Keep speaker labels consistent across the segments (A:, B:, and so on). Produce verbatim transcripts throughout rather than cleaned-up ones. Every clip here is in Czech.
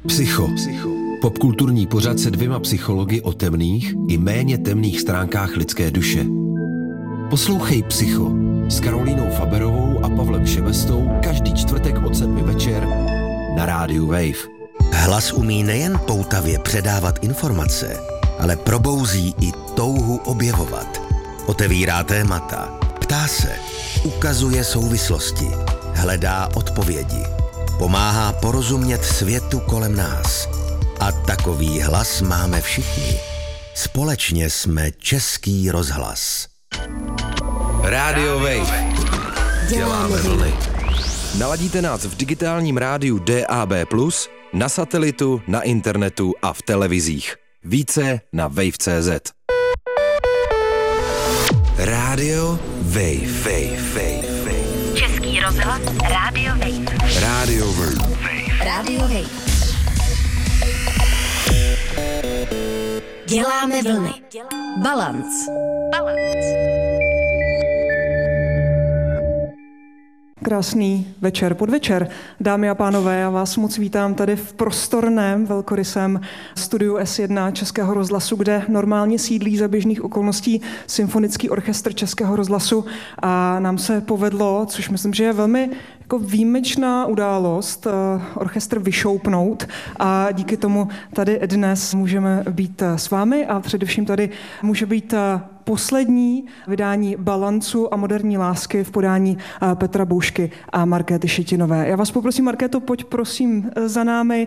A: Psycho. Popkulturní pořad se dvěma psychologi o temných i méně temných stránkách lidské duše. Poslouchej Psycho s Karolínou Faberovou a Pavlem Šebestou každý čtvrtek od sedmi večer na rádiu Wave.
B: Hlas umí nejen poutavě předávat informace, ale probouzí i touhu objevovat. Otevírá témata, ptá se, ukazuje souvislosti, hledá odpovědi, pomáhá porozumět světu kolem nás. A takový hlas máme všichni. Společně jsme Český rozhlas.
A: Rádio Wave. Děláme vlny.
C: Naladíte nás v digitálním rádiu D A B plus, na satelitu, na internetu a v televizích. Více na wave tečka cé zet.
A: Rádio Wave. Wave. Wave. Wave.
D: Český rozhlas. Rádio Wave.
A: Rádio Wave.
D: Rádio Wave. Děláme vlny. Balance. Balance.
E: Krásný večer, podvečer. Dámy a pánové, já vás moc vítám tady v prostorném, velkorysém studiu S jedna Českého rozhlasu, kde normálně sídlí za běžných okolností Symfonický orchestr Českého rozhlasu a nám se povedlo, což myslím, že je velmi jako výjimečná událost, orchestr vyšoupnout a díky tomu tady dnes můžeme být s vámi a především tady může být poslední vydání Balancu a moderní lásky v podání Petra Boušky a Markéty Šetinové. Já vás poprosím, Markéto, pojď prosím za námi.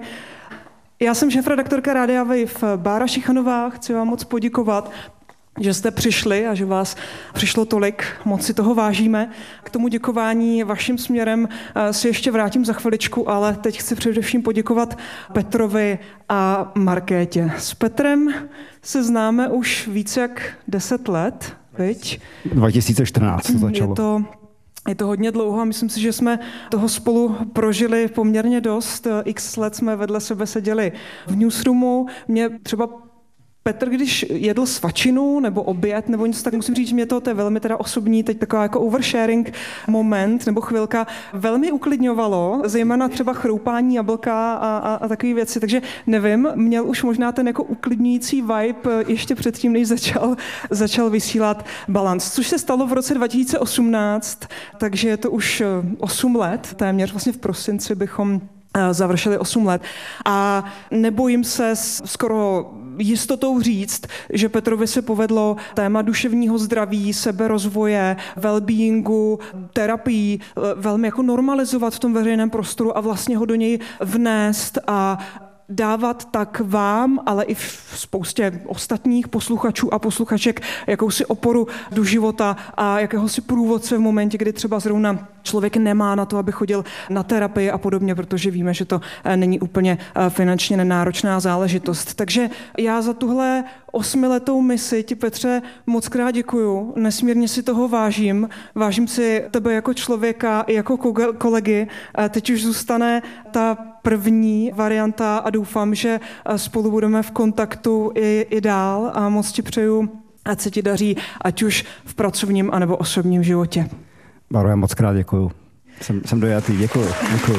E: Já jsem šéfredaktorka Rádia Wave Bára Šichanová, chci vám moc poděkovat, že jste přišli a že vás přišlo tolik, moc si toho vážíme. K tomu děkování vaším směrem si ještě vrátím za chviličku, ale teď chci především poděkovat Petrovi a Markétě. S Petrem se známe už více jak deset let, viď?
F: dva tisíce čtrnáct to začalo.
E: Je to, je to hodně dlouho a myslím si, že jsme toho spolu prožili poměrně dost. X let jsme vedle sebe seděli v newsroomu. Mě třeba Petr, když jedl svačinu nebo oběd nebo něco, tak musím říct, že mě to, to je velmi teda osobní, teď taková jako oversharing moment nebo chvilka, velmi uklidňovalo, zejména třeba chroupání jablka a, a, a takové věci, takže nevím, měl už možná ten jako uklidňující vibe ještě předtím, než začal, začal vysílat Balance, což se stalo v roce dva tisíce osmnáct, takže je to už osm let, téměř vlastně v prosinci bychom završili osm let a nebojím se skoro jistotou říct, že Petrovi se povedlo téma duševního zdraví, seberozvoje, well-beingu, terapii velmi jako normalizovat v tom veřejném prostoru a vlastně ho do něj vnést a dávat tak vám, ale i v spoustě ostatních posluchačů a posluchaček jakousi oporu do života a jakéhosi průvodce v momentě, kdy třeba zrovna člověk nemá na to, aby chodil na terapii a podobně, protože víme, že to není úplně finančně nenáročná záležitost. Takže já za tuhle osmiletou misi ti, Petře, moc krát děkuju. Nesmírně si toho vážím. Vážím si tebe jako člověka i jako kolegy. Teď už zůstane ta první varianta a doufám, že spolu budeme v kontaktu i, i dál a moc ti přeju, ať se ti daří, ať už v pracovním anebo osobním životě.
F: Báro, já moc krát děkuju. Jsem, jsem dojatý, děkuju, děkuju.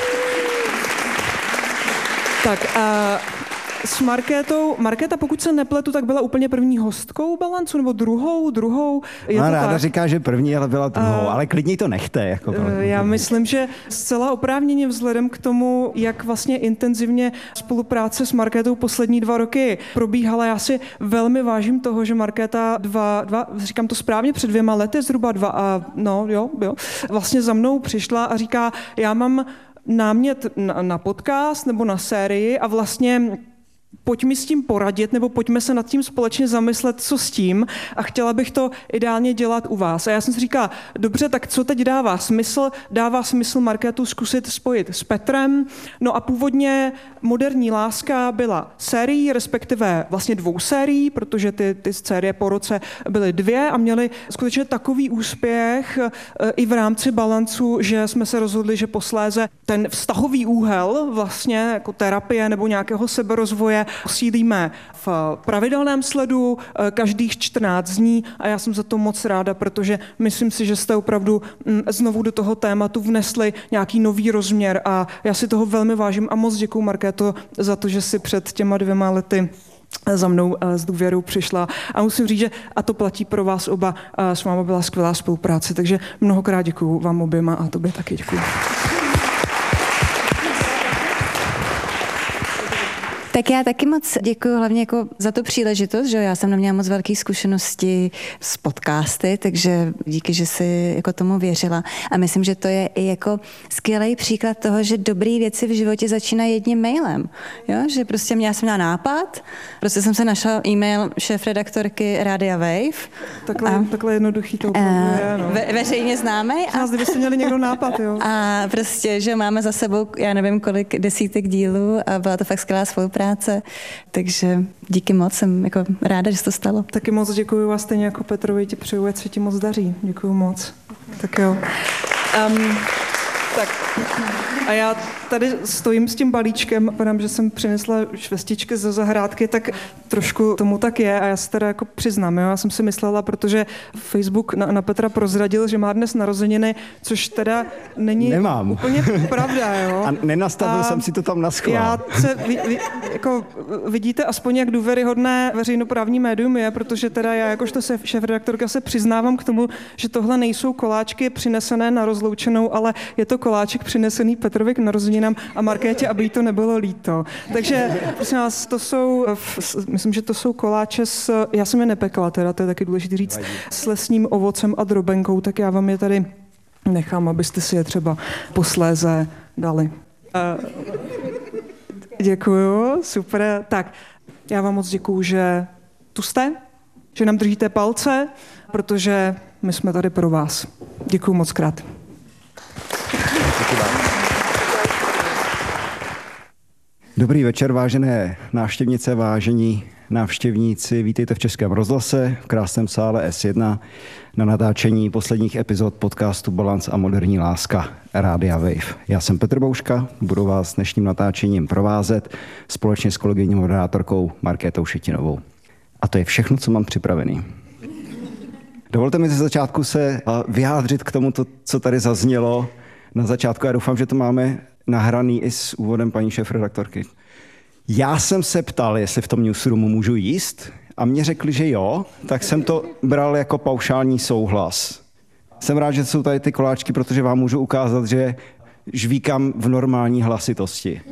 E: Tak a s Markétou, Markéta, pokud se nepletu, tak byla úplně první hostkou Balancu, nebo druhou, druhou. Je
F: no,
E: to
F: ráda
E: tak?
F: říká, že první, ale byla druhou, uh, ale klidně to nechte. Jako to,
E: já myslím, že zcela oprávněně vzhledem k tomu, jak vlastně intenzivně spolupráce s Markétou poslední dva roky probíhala. Já si velmi vážím toho, že Markéta dva, dva říkám to správně, před dvěma lety, zhruba dva, a no jo, jo, vlastně za mnou přišla a říká, já mám námět na, na podcast nebo na sérii a vlastně pojď mi s tím poradit, nebo pojďme se nad tím společně zamyslet, co s tím a chtěla bych to ideálně dělat u vás. A já jsem si říkala, dobře, tak co teď dává smysl? Dává smysl Markétu zkusit spojit s Petrem. No a původně Moderní láska byla sérií, respektive vlastně dvou sérií, protože ty, ty série po roce byly dvě a měly skutečně takový úspěch i v rámci Balancu, že jsme se rozhodli, že posléze ten vztahový úhel vlastně jako terapie nebo nějakého seberozvoje sídlíme v pravidelném sledu každých čtrnáct dní a já jsem za to moc ráda, protože myslím si, že jste opravdu znovu do toho tématu vnesli nějaký nový rozměr a já si toho velmi vážím a moc děkuju, Markéto, za to, že si před těma dvěma lety za mnou s důvěrou přišla. A musím říct, že a to platí pro vás oba, s váma byla skvělá spolupráce, takže mnohokrát děkuju vám oběma a tobě taky děkuju.
G: Tak já taky moc děkuji hlavně jako za tu příležitost, že já jsem neměla moc velké zkušenosti s podcasty, takže díky, že jsi jako tomu věřila. A myslím, že to je i jako skvělý příklad toho, že dobrý věci v životě začínají jedním mailem. Jo? Že prostě měla jsem měla nápad, prostě jsem se našla e-mail šéfredaktorky Rádia Wave.
E: Takhle, a, takhle jednoduchý to opravdu je. No.
G: Ve, veřejně známý.
E: A kdybyste měli někdo nápad, jo.
G: A prostě, že máme za sebou, já nevím kolik desítek dílů a byla to fakt skvělá spolupráce. Takže díky moc, jsem jako ráda, že se to stalo.
E: Taky moc děkuju a stejně jako Petrovi ti přeju, ať se ti moc daří. Děkuju moc. Tak jo. Um, tak a já tady stojím s tím balíčkem a padám, že jsem přinesla švestičky ze zahrádky, tak trošku tomu tak je a já se teda jako přiznám, jo? Já jsem si myslela, protože Facebook na, na Petra prozradil, že má dnes narozeniny, což teda není
F: Nemám.
E: úplně pravda, jo.
F: A nenastavil a jsem si to tam naschvál.
E: Já se, vy, vy, jako vidíte aspoň, jak důvěryhodné veřejnoprávní médium je, protože teda já jakožto šéfredaktorka se přiznávám k tomu, že tohle nejsou koláčky přinesené na rozloučenou, ale je to koláček přinesený Petrovi k narozeninám a Markétě, aby jí to nebylo líto. Takže prosím vás, to jsou, myslím, že to jsou koláče s, já jsem je nepekla teda, to je taky důležité říct, s lesním ovocem a drobenkou, tak já vám je tady nechám, abyste si je třeba posléze dali. Uh, děkuju, super. Tak, já vám moc děkuju, že tu jste, že nám držíte palce, protože my jsme tady pro vás. Děkuju moc krát.
F: Dobrý večer, vážené návštěvnice, vážení návštěvníci. Vítejte v Českém rozhlase, v krásném sále S jedna na natáčení posledních epizod podcastu Balans a moderní láska Rádia Wave. Já jsem Petr Bouška, budu vás dnešním natáčením provázet společně s kolegyní moderátorkou Markétou Šetinovou. A to je všechno, co mám připravený. Dovolte mi ze začátku se vyjádřit k tomu, co tady zaznělo na začátku. Já doufám, že to máme nahraný i s úvodem paní šéfredaktorky. Já jsem se ptal, jestli v tom newsroomu můžu jíst a mě řekli, že jo, tak jsem to bral jako paušální souhlas. Jsem rád, že jsou tady ty koláčky, protože vám můžu ukázat, že žvíkám v normální hlasitosti.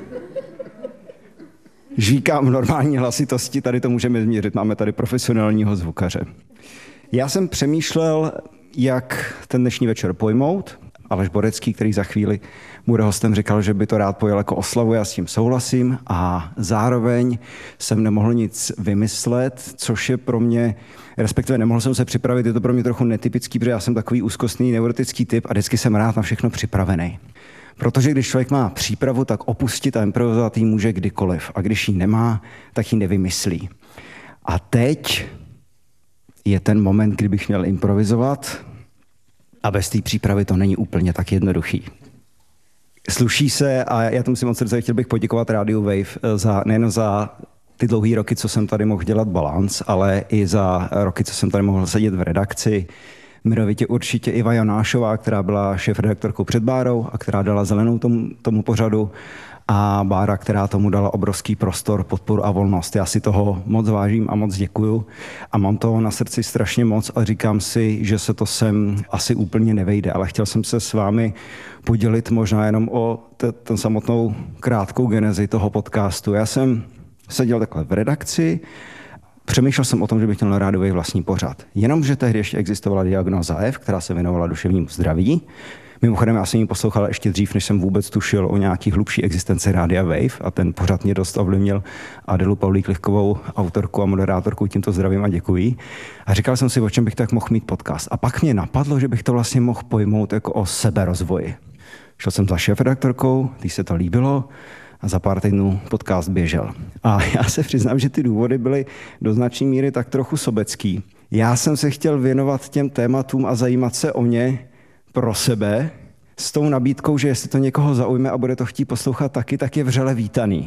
F: Žvíkám v normální hlasitosti, tady to můžeme změřit, máme tady profesionálního zvukaře. Já jsem přemýšlel, jak ten dnešní večer pojmout. Aleš Borecký, který za chvíli bude hostem, říkal, že by to rád pojel jako oslavu, já s tím souhlasím a zároveň jsem nemohl nic vymyslet, což je pro mě, respektive nemohl jsem se připravit, je to pro mě trochu netypický, protože já jsem takový úzkostný neurotický typ a vždycky jsem rád na všechno připravený. Protože když člověk má přípravu, tak opustit a improvizovat ji může kdykoliv a když ji nemá, tak ji nevymyslí. A teď je ten moment, kdy bych měl improvizovat, a bez té přípravy to není úplně tak jednoduchý. Sluší se, a já to musím moc srdce, chtěl bych poděkovat Rádiu Wave za, nejen za ty dlouhé roky, co jsem tady mohl dělat Balans, ale i za roky, co jsem tady mohl sedět v redakci. Jmenovitě určitě Iva Janášová, která byla šéfredaktorkou před Bárou a která dala zelenou tomu, tomu pořadu, a Bára, která tomu dala obrovský prostor, podporu a volnost. Já si toho moc vážím a moc děkuju a mám toho na srdci strašně moc a říkám si, že se to sem asi úplně nevejde, ale chtěl jsem se s vámi podělit možná jenom o t- ten samotnou krátkou genezi toho podcastu. Já jsem seděl takhle v redakci, přemýšlel jsem o tom, že bych měl na Rádiu Wave vlastní pořad. Jenomže tehdy ještě existovala diagnóza F, která se věnovala duševnímu zdraví. Mimochodem, já jsem ji poslouchal ještě dřív, než jsem vůbec tušil o nějaký hlubší existenci Rádia Wave a ten pořad mě dost ovlivnil Adelu Pavlík-Livkovou, autorku a moderátorku, tímto zdravím a děkuji. A říkal jsem si, o čem bych tak mohl mít podcast. A pak mě napadlo, že bych to vlastně mohl pojmout jako o seberozvoji. Šel jsem za šéfredaktorkou, když se to líbilo a za pár týdnů podcast běžel. A já se přiznám, že ty důvody byly do značné míry tak trochu sobecký. Já jsem se chtěl věnovat těm tématům a zajímat se o ně pro sebe s tou nabídkou, že jestli to někoho zaujme a bude to chtít poslouchat taky, tak je vřele vítaný.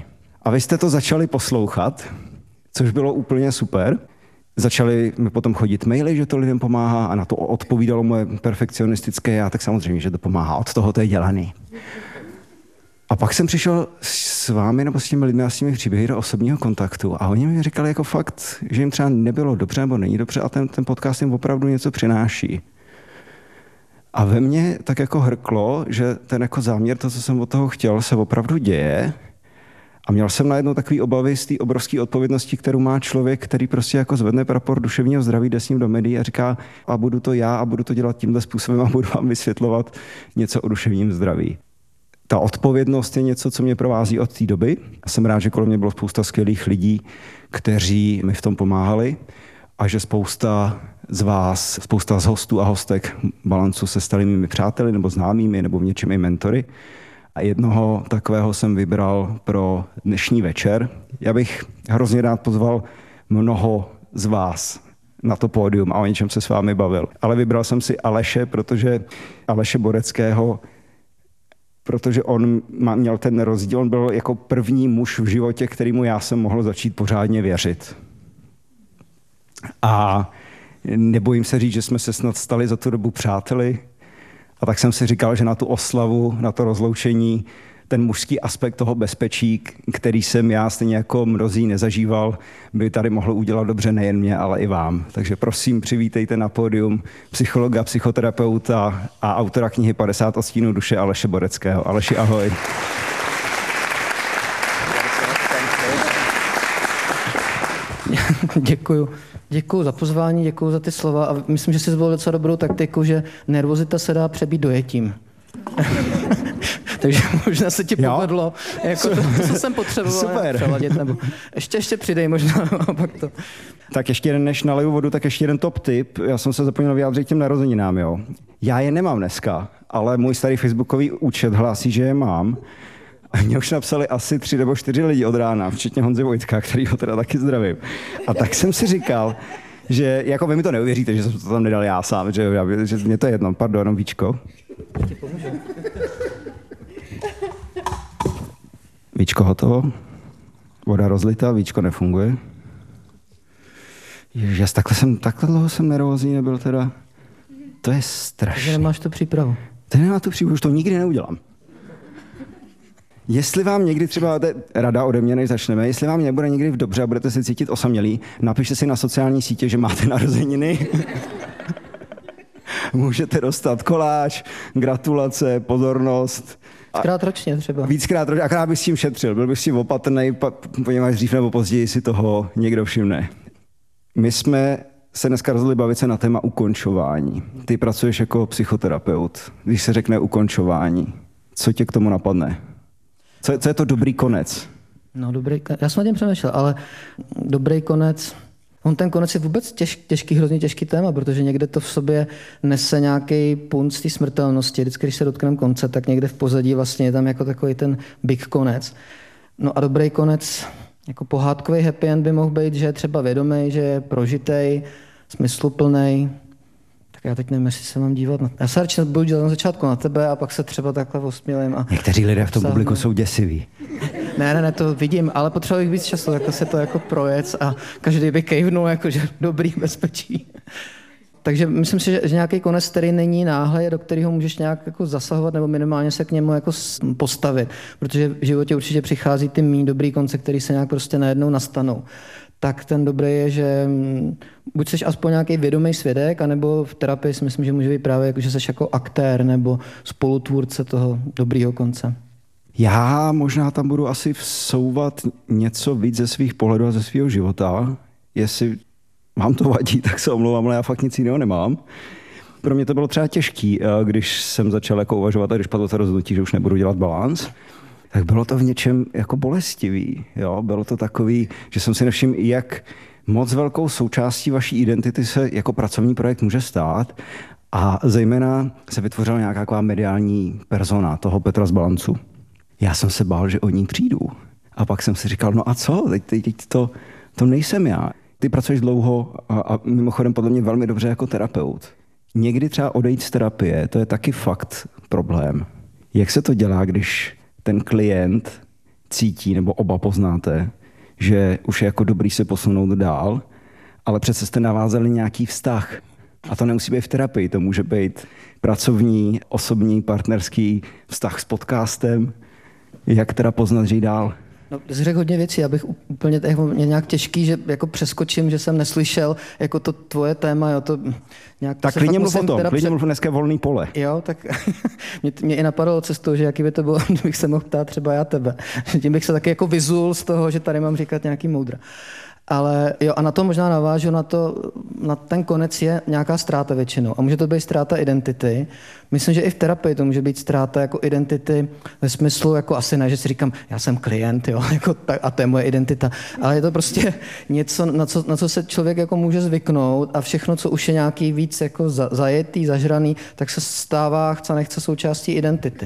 F: A vy jste to začali poslouchat, což bylo úplně super. Začali mi potom chodit maily, že to lidem pomáhá a na to odpovídalo moje perfekcionistické já, tak samozřejmě, že to pomáhá, od toho to je dělaný. A pak jsem přišel s vámi nebo s těmi lidmi a s těmi příběhy do osobního kontaktu a oni mi říkali jako fakt, že jim třeba nebylo dobře nebo není dobře a ten, ten podcast jim opravdu něco přináší. A ve mně tak jako hrklo, že ten jako záměr, to, co jsem od toho chtěl, se opravdu děje. A měl jsem najednou takový obavy z té obrovské odpovědnosti, kterou má člověk, který prostě jako zvedne prapor duševního zdraví, jde s ním do médií a říká, a budu to já a budu to dělat tímhle způsobem a budu vám vysvětlovat něco o duševním zdraví. Ta odpovědnost je něco, co mě provází od té doby. Jsem rád, že kolem mě bylo spousta skvělých lidí, kteří mi v tom pomáhali a že spousta z vás, spousta z hostů a hostek Balancu se stali mými přáteli nebo známými nebo v něčem i mentory. A jednoho takového jsem vybral pro dnešní večer. Já bych hrozně rád pozval mnoho z vás na to pódium a o něčem se s vámi bavil. Ale vybral jsem si Aleše, protože Aleše Boreckého, protože on měl ten rozdíl, on byl jako první muž v životě, kterému já jsem mohl začít pořádně věřit. A nebojím se říct, že jsme se snad stali za tu dobu přáteli. A tak jsem si říkal, že na tu oslavu, na to rozloučení, ten mužský aspekt toho bezpečí, který jsem já stejně jako mnozí nezažíval, by tady mohl udělat dobře nejen mě, ale i vám. Takže prosím, přivítejte na pódium psychologa, psychoterapeuta a autora knihy padesát odstínů duše Aleše Boreckého. Aleši, ahoj.
H: Děkuju. Děkuju za pozvání, děkuju za ty slova a myslím, že jsi zvolil docela dobrou taktiku, že nervozita se dá přebít dojetím. Takže možná se ti povedlo, jako to, to, co jsem potřeboval přeladit, nebo ještě, ještě přidej možná. A pak to.
F: Tak ještě jeden, než naliju vodu, tak ještě jeden top tip. Já jsem se zapomněl vyjádřit těm narozeninám, jo. Já je nemám dneska, ale můj starý facebookový účet hlásí, že je mám. A mě už napsali asi tři nebo čtyři lidi od rána, včetně Honzy Vojtka, který ho teda taky zdravím. A tak jsem si říkal, že jako vy mi to neuvěříte, že jsem to tam nedal já sám, že, já, že mě to je jedno. Pardon, jenom víčko. Víčko hotovo. Voda rozlita, víčko nefunguje. Ježiš, takhle, jsem, takhle dlouho jsem nervózní nebyl teda. To je strašné.
H: Takže nemáš tu přípravu.
F: Ty nemá tu přípravu, už to nikdy neudělám. Jestli vám někdy třeba, to je rada ode mě, než začneme, jestli vám nebude někdy v dobře a budete se cítit osamělí, napište si na sociální sítě, že máte narozeniny. Můžete dostat koláč, gratulace, pozornost.
H: Víckrát ročně třeba.
F: Víckrát ročně, akorát bych s tím šetřil, byl bych s tím opatrnej, poněvadž dřív nebo později si toho někdo všimne. My jsme se dneska rozhodli bavit se na téma ukončování. Ty pracuješ jako psychoterapeut. Když se řekne ukončování, co tě k tomu napadne? Co je, co je to dobrý konec?
H: No dobrý, já jsem na tím přemýšlel, ale dobrý konec, on ten konec je vůbec těž, těžký, hrozně těžký téma, protože někde to v sobě nese nějaký punt z té smrtelnosti. Vždycky, když se dotkneme konce, tak někde v pozadí vlastně je tam jako takový ten big konec. No a dobrý konec, jako pohádkový happy end by mohl být, že je třeba vědomý, že je prožitej, smysluplnej. Tak já teď nevím, jestli se mám dívat na... Já se radši budu dívat na začátku na tebe a pak se třeba takhle osmělím. A...
F: Někteří lidé v tom publiku jsou děsiví.
H: Ne, ne, ne, to vidím, ale potřebuji víc času, takhle se to jako projec a každý by kejvnul, jakože dobrý, bezpečí. Takže myslím si, že, že nějaký konec, který není náhle, do kterého můžeš nějak jako zasahovat nebo minimálně se k němu jako postavit. Protože v životě určitě přichází ty méně dobrý konce, který se nějak prostě najednou nastanou. Tak ten dobrý je, že buď jsi aspoň nějaký vědomý svědek, anebo v terapii si myslím, že může být právě jako, že jsi jako aktér nebo spolutvůrce toho dobrýho konce.
F: Já možná tam budu asi vsouvat něco víc ze svých pohledů a ze svého života. Jestli vám to vadí, tak se omlouvám, ale já fakt nic jiného nemám. Pro mě to bylo třeba těžký, když jsem začal jako uvažovat a když padlo to rozhodnutí, že už nebudu dělat Balans, tak bylo to v něčem jako bolestivý. Jo? Bylo to takový, že jsem si nevšiml, jak moc velkou součástí vaší identity se jako pracovní projekt může stát a zejména se vytvořila nějaká taková mediální persona toho Petra z Balancu. Já jsem se bál, že o ní přijdu. A pak jsem si říkal, no a co? Teď, teď, teď to, to nejsem já. Ty pracuješ dlouho a, a mimochodem podle mě velmi dobře jako terapeut. Někdy třeba odejít z terapie, to je taky fakt problém. Jak se to dělá, když ten klient cítí, nebo oba poznáte, že už je jako dobrý se posunout dál, ale přece jste navázali nějaký vztah. A to nemusí být v terapii, to může být pracovní, osobní, partnerský vztah s podcastem. Jak teda poznat, že jí dál?
H: No, jsi řekl hodně věcí, abych úplně jako, mě nějak těžký, že jako přeskočím, že jsem neslyšel jako to tvoje téma, jo, to nějak...
F: Tak klidně mluv o tom, klidně před... mluv dneska volný pole.
H: Jo, tak mě, mě i napadlo cestou, že jaký by to bylo, kdybych se mohl ptát třeba já tebe. Tím bych se taky jako vyzul z toho, že tady mám říkat nějaký moudra. Ale jo, a na to možná navážu, na, to, na ten konec je nějaká ztráta většinou. A může to být ztráta identity. Myslím, že i v terapii to může být ztráta jako identity ve smyslu, jako asi ne, že si říkám, já jsem klient, jo, jako tak, a to je moje identita. Ale je to prostě něco, na co, na co se člověk jako může zvyknout a všechno, co už je nějaký víc jako zajetý, zažraný, tak se stává, chce nechce součástí identity.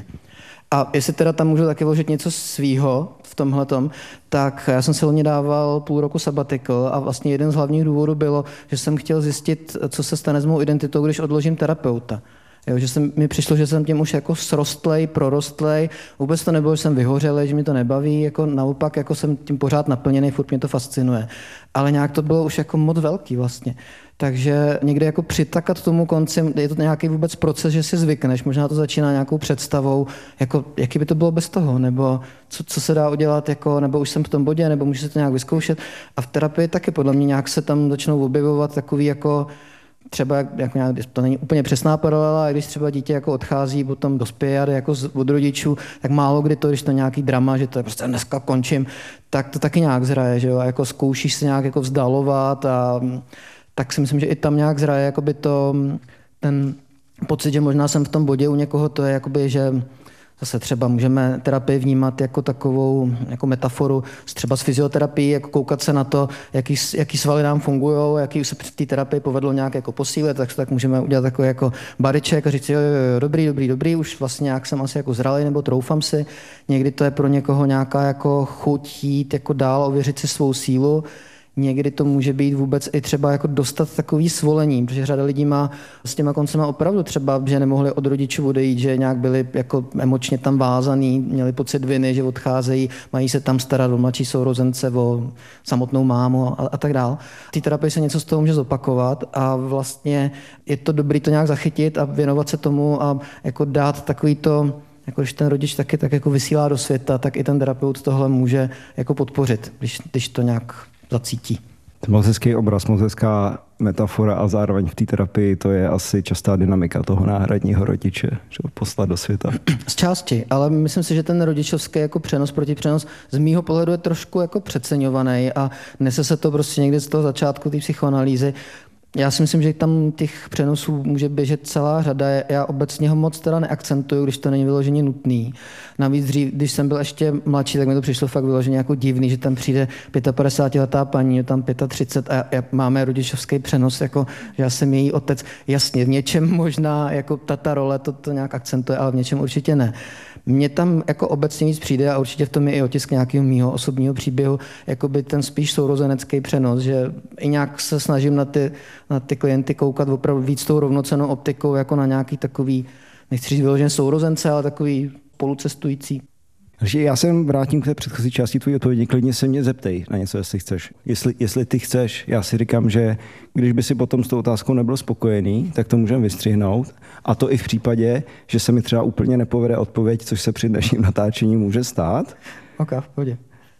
H: A jestli teda tam můžu taky vložit něco svýho v tomhletom, tak já jsem si loni dával půl roku sabbatical a vlastně jeden z hlavních důvodů bylo, že jsem chtěl zjistit, co se stane s mou identitou, když odložím terapeuta. Jo, že jsem, mi přišlo, že jsem tím už jako srostlej, prorostlej, vůbec to nebylo, že jsem vyhořelej, že mi to nebaví, jako naopak jako jsem tím pořád naplněný, furt mě to fascinuje. Ale nějak to bylo už jako moc velký vlastně. Takže někdy jako přitakat tomu konci, je to nějaký vůbec proces, že si zvykneš, možná to začíná nějakou představou, jako jaký by to bylo bez toho, nebo co, co se dá udělat, jako, nebo už jsem v tom bodě, nebo můžu se to nějak vyzkoušet. A v terapii taky podle mě nějak se tam začnou objevovat takový jako třeba, jako nějak, to není úplně přesná paralela, když třeba dítě jako odchází, potom dospěje jako z, od rodičů, tak málo kdy to, když to je nějaký drama, že to je prostě dneska končím, tak to taky nějak zraje, že jo, a jako zkoušíš se nějak jako vzdalovat a tak si myslím, že i tam nějak zraje jakoby to, ten pocit, že možná jsem v tom bodě u někoho, to je jakoby, že zase třeba můžeme terapii vnímat jako takovou jako metaforu, třeba z fyzioterapií, jako koukat se na to, jaký, jaký svaly nám fungují, jaký už se při té terapii povedlo nějak jako posílit, tak, tak můžeme udělat takový jako bariček a říct, jo, jo, jo, dobrý, dobrý, dobrý, už vlastně nějak jsem asi jako zralej nebo troufám si. Někdy to je pro někoho nějaká jako chuť jít jako dál, ověřit si svou sílu. Někdy to může být vůbec i třeba jako dostat takový svolení, protože řada lidí má s těma koncema opravdu třeba, že nemohli od rodičů odejít, že nějak byli jako emočně tam vázaný, měli pocit viny, že odcházejí, mají se tam starat o mladší sourozence, o samotnou mámu a, a tak dál. V té terapii se něco z toho může zopakovat a vlastně je to dobré to nějak zachytit a věnovat se tomu a jako dát takový to, jako když ten rodič taky tak jako vysílá do světa, tak i ten terapeut tohle může jako podpořit, když, když to nějak zacítí.
F: Moc hezký obraz, moc hezká metafora a zároveň v té terapii to je asi častá dynamika toho náhradního rodiče, že ho poslat do světa.
H: Z části, ale myslím si, že ten rodičovský jako přenos, protipřenos z mýho pohledu je trošku jako přeceňovaný a nese se to prostě někdy z toho začátku té psychoanalýzy. Já si myslím, že tam těch přenosů může běžet celá řada. Já obecně ho moc teda neakcentuju, když to není vyloženě nutný. Navíc dřív, když jsem byl ještě mladší, tak mi to přišlo fakt vyloženě jako divný, že tam přijde padesátipětiletá paní, je tam třicet pět a máme rodičovský přenos, jako, že já jsem její otec. Jasně, v něčem možná jako tata role to, to nějak akcentuje, ale v něčem určitě ne. Mně tam jako obecně víc přijde a určitě v tom je i otisk nějakého mýho osobního příběhu, jako by ten spíš sourozenecký přenos, že i nějak se snažím na ty, na ty klienty koukat opravdu víc tou rovnocennou optikou, jako na nějaký takový, nechci říct vyloženě sourozence, ale takový spolucestující.
F: Takže já se vrátím k té předchozí části tvojí odpovědi. Klidně se mě zeptej na něco, jestli chceš. Jestli, jestli ty chceš, já si říkám, že když by si potom s tou otázkou nebyl spokojený, tak to můžeme vystřihnout. A to i v případě, že se mi třeba úplně nepovede odpověď, což se při dnešním natáčení může stát.
H: Ok, v pohodě.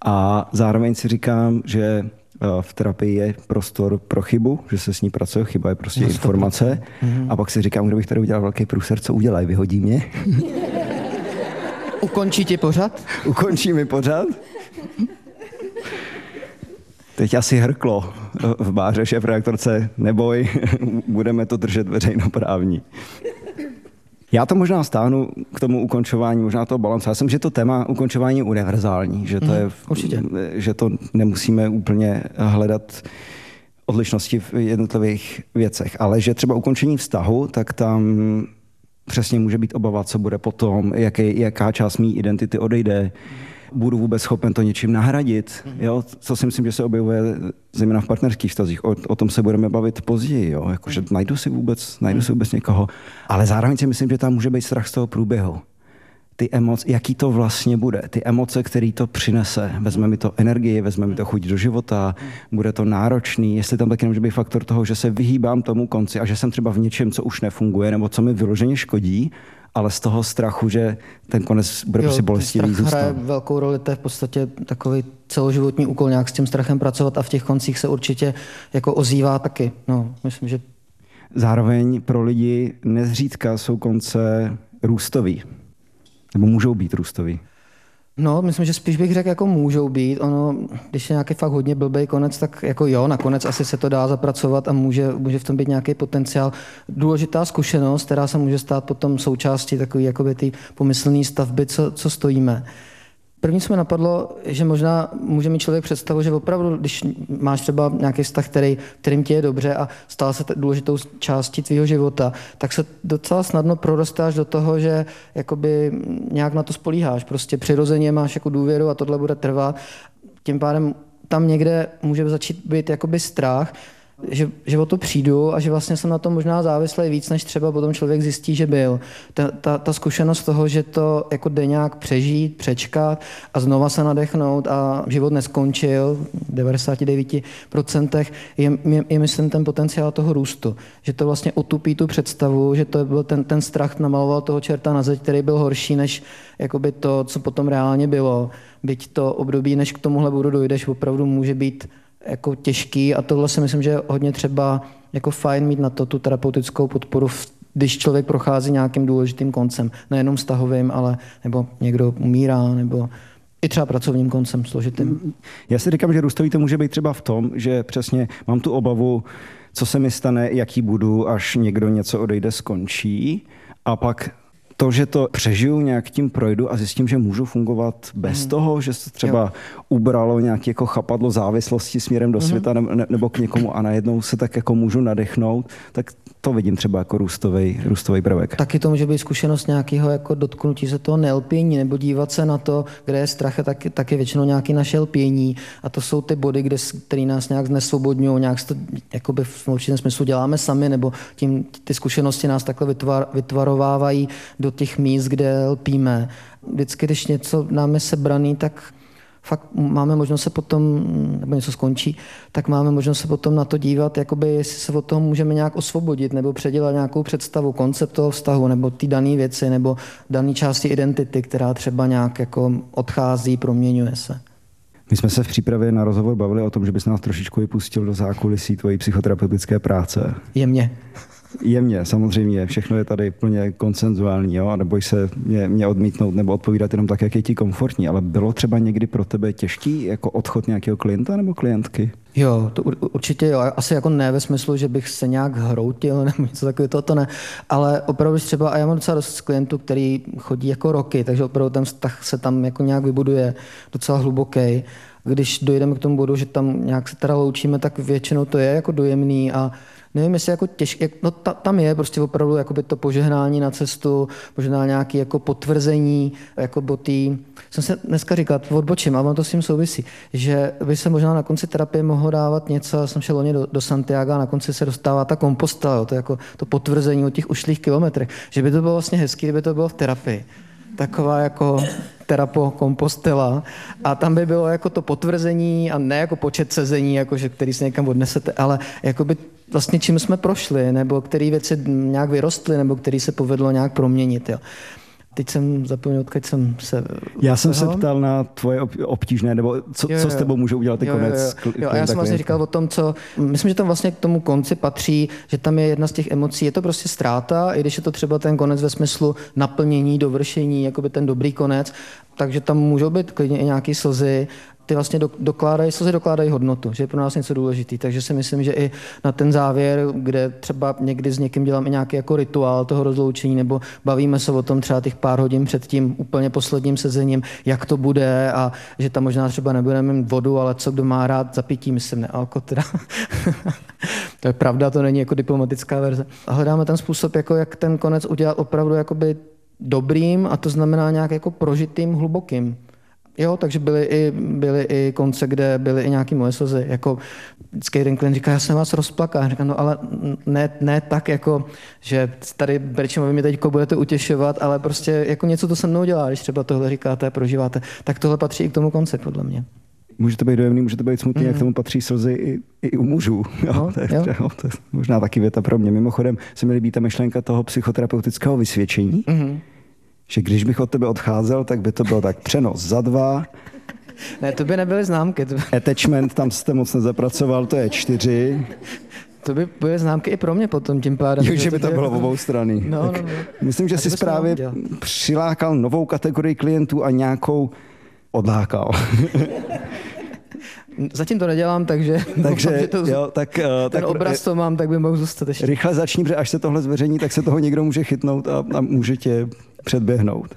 F: A zároveň si říkám, že v terapii je prostor pro chybu, že se s ní pracuje, chyba je prostě no, informace. Mm-hmm. A pak si říkám, kdybych tady udělal velký průser, co udělaj, vyhodí mě.
H: Ukončí ti pořad?
F: Ukončí mi pořad. Teď asi hrklo v báře šéfredaktorce, neboj, budeme to držet veřejnoprávní. Já to možná stáhnu k tomu ukončování, možná toho balancu. Já jsem, že to téma ukončování je univerzální, že to, je,
H: Určitě.
F: že to nemusíme úplně hledat odlišnosti v jednotlivých věcech, ale že třeba ukončení vztahu, tak tam přesně může být obava, co bude potom, jaký, jaká část mý identity odejde, budu vůbec schopen to něčím nahradit. Jo? Co si myslím, že se objevuje zejména v partnerských vztazích. O, o tom se budeme bavit později. Jo? Jako, že najdu si vůbec, najdu si vůbec někoho. Ale zároveň si myslím, že tam může být strach z toho průběhu. ty emoce, jaký to vlastně bude, ty emoce, který to přinese. Vezme mi to energii, vezme mi to chuť do života, bude to náročný, jestli tam taky nemůže být faktor toho, že se vyhýbám tomu konci a že jsem třeba v něčem, co už nefunguje, nebo co mi vyloženě škodí, ale z toho strachu, že ten konec bude prostě bolestivý zůstat.
H: Hraje velkou roli, to je v podstatě takový celoživotní úkol nějak s tím strachem pracovat a v těch koncích se určitě jako ozývá taky. No, myslím, že...
F: Zároveň pro lidi nezřídka jsou konce růstový. Nebo můžou být růstový.
H: No, myslím, že spíš bych řekl, jako můžou být. Ono, když je nějaký fakt hodně blbej konec, tak jako jo, nakonec asi se to dá zapracovat a může, může v tom být nějaký potenciál. Důležitá zkušenost, která se může stát potom součástí takové jakoby ty pomyslné stavby, co, co stojíme. První se mi napadlo, že možná může mít člověk představu, že opravdu, když máš třeba nějaký vztah, který, kterým ti je dobře a stal se důležitou částí tvýho života, tak se docela snadno prorostáš do toho, že jakoby nějak na to spolíháš. Prostě přirozeně máš jako důvěru a tohle bude trvat. Tím pádem tam někde může začít být jakoby strach, že, že o to přijdu a že vlastně jsem na tom možná závislý víc, než třeba potom člověk zjistí, že byl. Ta, ta, ta zkušenost toho, že to jako jde nějak přežít, přečkat a znova se nadechnout a život neskončil v devadesát devět procent je, je, je myslím ten potenciál toho růstu. Že to vlastně otupí tu představu, že to byl ten, ten strach namaloval toho čerta na zeď, který byl horší než jakoby to, co potom reálně bylo. Byť to období, než k tomuhle bodu dojdeš, opravdu může být jako těžký a tohle si myslím, že je hodně třeba jako fajn mít na to tu terapeutickou podporu, když člověk prochází nějakým důležitým koncem, nejenom vztahovým, ale nebo někdo umírá, nebo i třeba pracovním koncem složitým.
F: Já si říkám, že růstový to může být třeba v tom, že přesně mám tu obavu, co se mi stane, jaký budu, až někdo něco odejde, skončí a pak to, že to přežiju, nějak tím projdu a zjistím, že můžu fungovat bez mm. toho, že se třeba jo. ubralo nějaké jako chapadlo závislosti směrem do mm. světa ne, nebo k někomu a najednou se tak jako můžu nadechnout, tak to vidím třeba jako růstový, růstový prvek.
H: Taky to může být zkušenost nějakého jako dotknutí se toho nelpění nebo dívat se na to, kde je strach, tak, tak je většinou nějaký naše lpění a to jsou ty body, kde, který nás nějak znesvobodňují, nějak to jakoby v určitém smyslu děláme sami nebo tím ty zkušenosti nás takhle vytvar, vytvarovávají do těch míst, kde lpíme. Vždycky, když něco nám je sebraný, tak fakt máme možnost se potom, nebo něco skončí, tak máme možnost se potom na to dívat, jakoby jestli se od toho můžeme nějak osvobodit, nebo předělat nějakou představu, koncept toho vztahu, nebo ty dané věci, nebo dané části identity, která třeba nějak jako odchází, proměňuje se.
F: My jsme se v přípravě na rozhovor bavili o tom, že bys nás trošičku vypustil do zákulisí tvojí psychoterapeutické práce.
H: Jemně.
F: Jemně, samozřejmě, všechno je tady plně konsenzuální, jo? A neboj se mě, mě odmítnout nebo odpovídat jenom tak, jak je ti komfortní, ale bylo třeba někdy pro tebe těžký jako odchod nějakého klienta nebo klientky?
H: Jo, to určitě jo, asi jako ne ve smyslu, že bych se nějak hroutil nebo něco takového, to, to ne, ale opravdu třeba, a já mám docela dost klientů, který chodí jako roky, takže opravdu ten vztah se tam jako nějak vybuduje docela hluboký. Když dojdeme k tomu bodu, že tam nějak se teda loučíme, tak většinou to je jako dojemný a nevím, jestli jako těžké, no ta, tam je prostě opravdu jakoby to požehnání na cestu, možná nějaké jako potvrzení, jako botý. Jsem se dneska říkal, odbočím, ale to s tím souvisí, že by se možná na konci terapie mohlo dávat něco, já jsem šel loni do, do Santiago a na konci se dostává ta kompostela, to je jako to potvrzení o těch ušlých kilometrech, že by to bylo vlastně hezký, kdyby to bylo v terapii. Taková jako terapo kompostela a tam by bylo jako to potvrzení a ne jako počet sezení, jako že, který se někam odnesete, ale jakoby vlastně čím jsme prošli, nebo které věci nějak vyrostly, nebo který se povedlo nějak proměnit. Jo. Teď jsem zapomněl, odkud jsem se...
F: Já jsem se ptal na tvoje obtížné, nebo co, jo, jo. co s tebou může udělat ty
H: jo,
F: konec.
H: Jo, jo. jo, a já jsem vlastně říkal o tom, co... Myslím, že tam vlastně k tomu konci patří, že tam je jedna z těch emocí, je to prostě ztráta, i když je to třeba ten konec ve smyslu naplnění, dovršení, jakoby ten dobrý konec, takže tam můžou být klidně i nějaké slzy, ty vlastně dokládají, slzy dokládají hodnotu, že je pro nás něco důležitý. Takže si myslím, že i na ten závěr, kde třeba někdy s někým děláme nějaký jako rituál toho rozloučení, nebo bavíme se o tom třeba těch pár hodin před tím úplně posledním sezením, jak to bude a že tam možná třeba nebudeme mít vodu, ale co kdo má rád za pití, myslím, ne alko teda. To je pravda, to není jako diplomatická verze. A hledáme ten způsob, jako jak ten konec udělat opravdu jakoby dobrým a to znamená nějak jako prožitým, hlubokým. Jo, takže byly i, byly i konce, kde byly i nějaký moje slzy. Jako vždycky jeden klient říká, já jsem vás rozplakal. Říkám, no ale ne, ne tak, jako, že tady Berčem, vy mě teď budete utěšovat, ale prostě jako něco to se mnou dělá, když třeba tohle říkáte, prožíváte. Tak tohle patří i k tomu konci, podle mě.
F: Může to být dojemný, může to být smutný, mm. jak tomu patří slzy i, i u mužů. Jo, no, to, je, jo. Jo, to je možná taky věta pro mě. Mimochodem se mi líbí ta myšlenka toho psychoterapeutického vysvědčení, mm. že když bych od tebe odcházel, tak by to bylo tak přenos za dva.
H: Ne, to by nebyly známky. To by...
F: Attachment, tam jste moc nezapracoval, to je čtyři.
H: To by byly známky i pro mě potom tím pádem.
F: Jo, že by to bylo obou strany.
H: No, no, no.
F: Myslím, že si právě přilákal novou kategorii klientů a nějakou odlákal.
H: Zatím to nedělám, takže,
F: takže
H: to,
F: jo, tak,
H: ten
F: tak,
H: obraz to mám, tak by mohl zůstat ještě.
F: Rychle začni, protože až se tohle zveřejní, tak se toho někdo může chytnout a, a může tě předběhnout.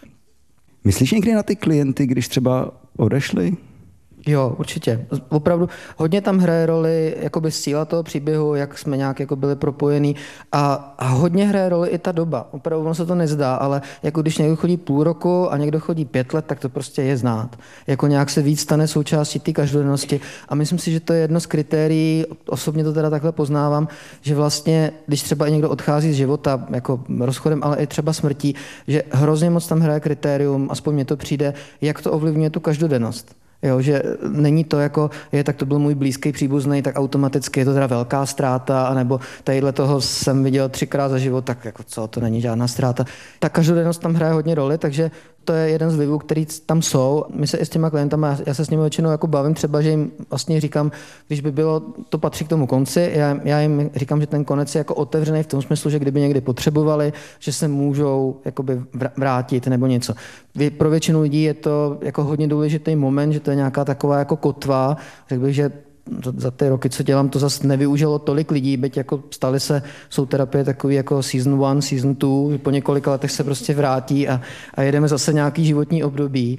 F: Myslíš někdy na ty klienty, když třeba odešli?
H: Jo, určitě. Opravdu hodně tam hraje roli jakoby síla toho příběhu, jak jsme nějak jako byli propojení a, a hodně hraje roli i ta doba. Opravdu ono se to nezdá, ale jako když někdo chodí půl roku a někdo chodí pět let, tak to prostě je znát. Jako nějak se víc stane součástí té každodennosti a myslím si, že to je jedno z kritérií, osobně to teda takhle poznávám, že vlastně, když třeba i někdo odchází z života, jako rozchodem, ale i třeba smrtí, že hrozně moc tam hraje kritérium, aspoň mně to přijde, jak to ovlivňuje tu každodennost. Jo, že není to jako, je, tak to byl můj blízký příbuzný, tak automaticky je to teda velká ztráta, anebo tadyhle toho jsem viděl třikrát za život, tak jako co, to není žádná ztráta. Ta každodennost tam hraje hodně roli, takže to je jeden z vlivů, který tam jsou. My se i s těma klientama, já se s nimi většinou jako bavím, třeba, že jim vlastně říkám, když by bylo, to patří k tomu konci, já, já jim říkám, že ten konec je jako otevřený v tom smyslu, že kdyby někdy potřebovali, že se můžou jakoby vrátit nebo něco. Pro většinu lidí je to jako hodně důležitý moment, že to je nějaká taková jako kotva, řekl bych, že za ty roky, co dělám, to zase nevyužilo tolik lidí, byť jako stali se, jsou terapie takový jako season one, season two, po několika letech se prostě vrátí a, a jedeme zase nějaký životní období.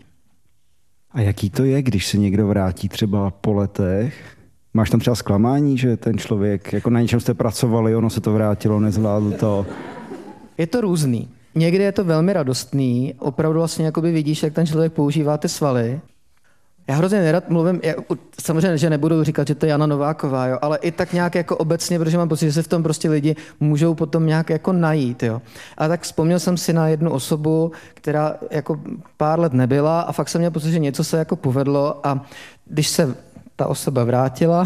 F: A jaký to je, když se někdo vrátí třeba po letech? Máš tam třeba zklamání, že ten člověk, jako na něčem jste pracovali, ono se to vrátilo, nezvládl to?
H: Je to různý. Někdy je to velmi radostný, opravdu vlastně jakoby vidíš, jak ten člověk používá ty svaly. Já hrozně nerad mluvím, já, samozřejmě, že nebudu říkat, že to je Jana Nováková, jo, ale i tak nějak jako obecně, protože mám pocit, že se v tom prostě lidi můžou potom nějak jako najít. Jo. A tak vzpomněl jsem si na jednu osobu, která jako pár let nebyla a fakt jsem měl pocit, že něco se jako povedlo a když se ta osoba vrátila,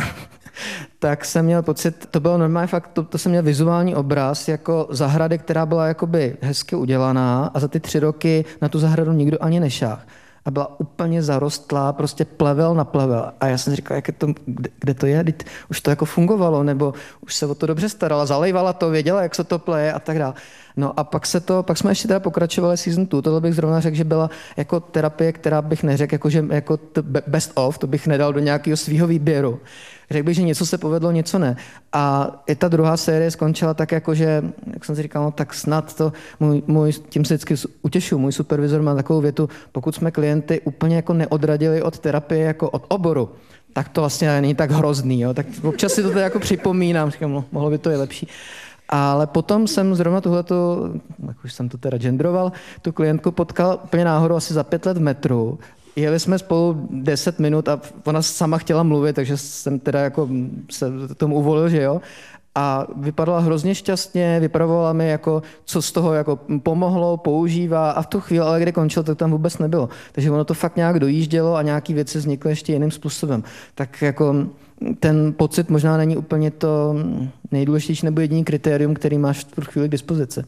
H: tak jsem měl pocit, to bylo normálně fakt, to, to jsem měl vizuální obraz jako zahrady, která byla jakoby hezky udělaná a za ty tři roky na tu zahradu nikdo ani nešáhl. A byla úplně zarostlá, prostě plevel na plevel. A já jsem říkal, jak je to, kde, kde to je? Teď už to jako fungovalo, nebo už se o to dobře starala, zalejvala to, věděla, jak se to pleje a tak dále. No a pak se to, pak jsme ještě teda pokračovali season two, tohle bych zrovna řekl, že byla jako terapie, která bych neřekl, jako, že jako best of, to bych nedal do nějakého svýho výběru. Řekl bych, že něco se povedlo, něco ne. A i ta druhá série skončila tak jako, že, jak jsem si říkal, no tak snad to, můj, můj, tím se vždycky utěšuju, můj supervizor má takovou větu, pokud jsme klienty úplně jako neodradili od terapie, jako od oboru, tak to vlastně není tak hrozný, jo. Tak občas si to tady jako připomínám, říkám, no, mohlo by to je lepší. Ale potom jsem zrovna tuhletu, jak už jsem to teda gendroval, tu klientku potkal úplně náhodou asi za pět let v metru. Jeli jsme spolu deset minut a ona sama chtěla mluvit, takže jsem teda jako se tomu uvolil, že jo. A vypadala hrozně šťastně, vypravovala mi, jako, co z toho jako pomohlo, používá a v tu chvíli, ale kdy končil, tak tam vůbec nebylo. Takže ono to fakt nějak dojíždělo a nějaký věci vznikly ještě jiným způsobem. Tak jako ten pocit možná není úplně to nejdůležitější nebo jediný kritérium, který máš v tu chvíli k dispozici.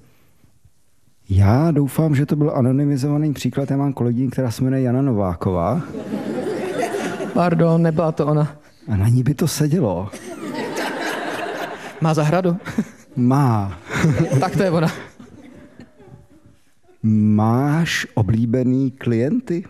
F: Já doufám, že to byl anonymizovaný příklad. Já mám kolegyni, která se jmenuje Jana Nováková.
H: Pardon, nebyla to ona.
F: A na ní by to sedělo.
H: Má zahradu?
F: Má.
H: Tak to je ona.
F: Máš oblíbený klienty?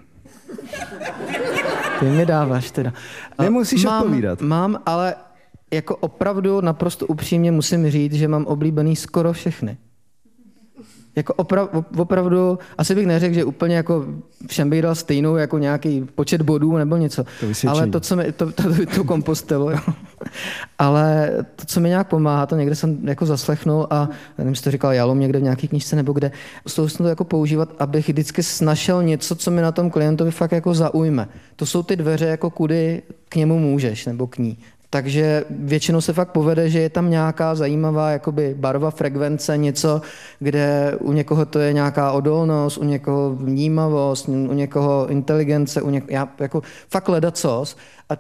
H: Ty mi dáváš teda.
F: Nemusíš
H: mám,
F: odpovídat.
H: Mám, ale jako opravdu naprosto upřímně musím říct, že mám oblíbený skoro všechny. Jako opra- opravdu, asi bych neřekl, že úplně jako všem bych dal stejnou jako nějaký počet bodů nebo něco.
F: To
H: ale to, co mi, to, to, to, to kompostelu, jo. Ale to, co mi nějak pomáhá, to někde jsem jako zaslechnul a nevím, jestli to říkal Jalom někde v nějaké knížce nebo kde, z toho jsem to jako používat, abych vždycky našel něco, co mi na tom klientovi fakt jako zaujme. To jsou ty dveře, jako kudy k němu můžeš nebo k ní. Takže většinou se fakt povede, že je tam nějaká zajímavá jakoby barva, frekvence, něco, kde u někoho to je nějaká odolnost, u někoho vnímavost, u někoho inteligence, u někoho, já jako fakt ledacos. A